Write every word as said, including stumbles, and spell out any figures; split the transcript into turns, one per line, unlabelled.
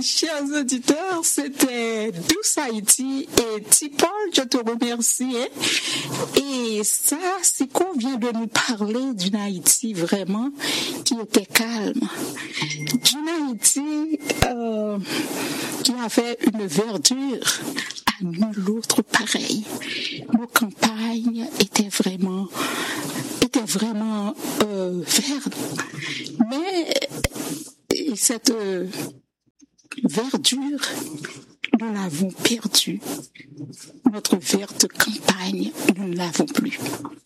chers auditeurs, c'était Douce Haïti et T-Paul, je te remercie. Et ça, c'est qu'on vient de nous parler d'une Haïti vraiment qui était calme. D'une Haïti euh, qui avait une verdure à nul autre pareil. Nos campagnes étaient vraiment, étaient vraiment euh, vertes. Mais cette euh, verdure, nous l'avons perdue. Notre verte campagne, nous ne l'avons plus.